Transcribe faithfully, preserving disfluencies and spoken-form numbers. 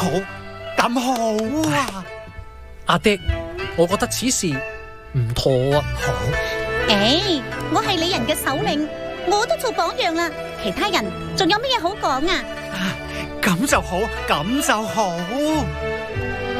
好，咁好啊！ 阿爹，我覺得此事唔妥啊！ 好， 誒，我係你人嘅首領，我都做榜樣啦，其他人仲有咩嘢好講啊？ 咁就好，咁就好。